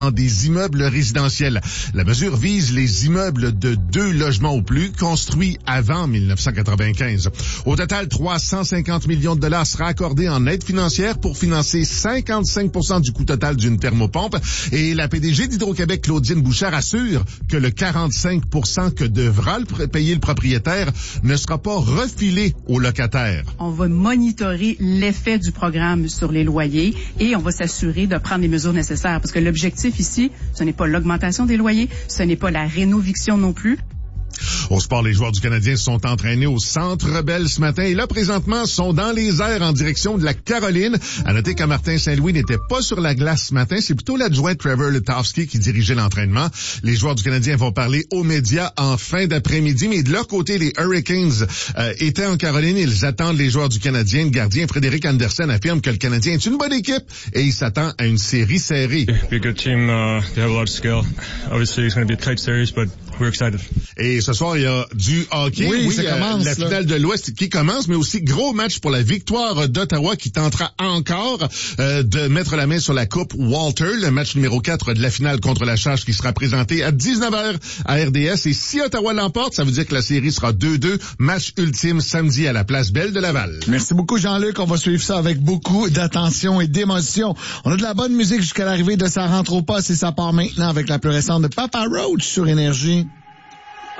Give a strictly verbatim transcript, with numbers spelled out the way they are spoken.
des immeubles résidentiels. La mesure vise les immeubles de deux logements ou plus construits avant mille neuf cent quatre-vingt-quinze. Au total, trois cent cinquante millions de dollars sera accordé en aide financière pour financer cinquante-cinq pour cent du coût total d'une thermopompe. Et la P D G d'Hydro-Québec, Claudine Bouchard, assure que le quarante-cinq pour cent que devra le payer le propriétaire ne sera pas refilé aux locataires. On va monitorer l'effet du programme sur les loyers et on va s'assurer de prendre les mesures nécessaires parce que l'objectif ici, ce n'est pas l'augmentation des loyers, ce n'est pas la rénoviction non plus. Au sport, les joueurs du Canadien se sont entraînés au Centre Bell ce matin et là, présentement, sont dans les airs en direction de la Caroline. À noter que Martin Saint-Louis n'était pas sur la glace ce matin. C'est plutôt l'adjoint Trevor Letowski qui dirigeait l'entraînement. Les joueurs du Canadien vont parler aux médias en fin d'après-midi, mais de leur côté, les Hurricanes euh, étaient en Caroline. Ils attendent les joueurs du Canadien. Le gardien Frédéric Anderson affirme que le Canadien est une bonne équipe et il s'attend à une série serrée. Be a good team. Uh, they have a lot of skill. Obviously, it's going to be a tight series, but we're excited. Et ce soir, il y a du hockey. Oui, oui ça euh, commence. La finale là. de l'Ouest qui commence, mais aussi gros match pour la victoire d'Ottawa qui tentera encore euh, de mettre la main sur la Coupe Walter, le match numéro quatre de la finale contre la Charge qui sera présenté à dix-neuf heures à R D S. Et si Ottawa l'emporte, ça veut dire que la série sera deux deux. Match ultime samedi à la Place Belle de Laval. Merci beaucoup, Jean-Luc. On va suivre ça avec beaucoup d'attention et d'émotion. On a de la bonne musique jusqu'à l'arrivée de Ça rentre au poste et ça part maintenant avec la plus récente de Papa Roach sur Énergie.